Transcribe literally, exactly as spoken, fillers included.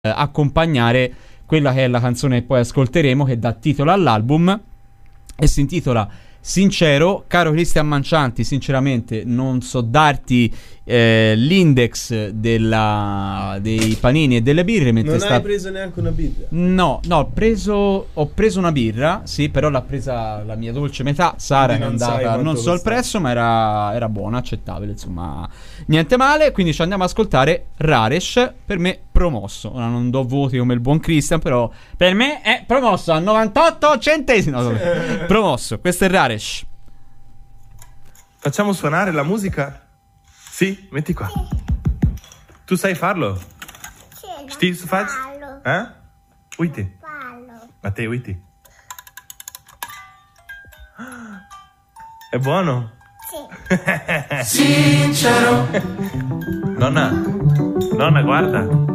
eh, accompagnare quella che è la canzone che poi ascolteremo, che dà titolo all'album e si intitola Sincero. Caro Cristian Mancianti, sinceramente non so darti eh, l'index della, dei panini e delle birre. Non sta... hai preso neanche una birra? No, no, ho preso, ho preso una birra, sì, però l'ha presa la mia dolce metà, Sara, che è andata non so al prezzo, ma era, era buona, accettabile, insomma, niente male. Quindi ci andiamo ad ascoltare Raresh, per me promosso. Ora non do voti come il buon Christian, però per me è promosso a novantotto centesimi. No, promosso, questo è Raresh. Facciamo suonare la musica? Sì, metti qua. Tu sai farlo? Sì, Steve, fai? Eh? Uite. A te, uite. È buono? Sì. Sincero. Nonna, nonna, guarda.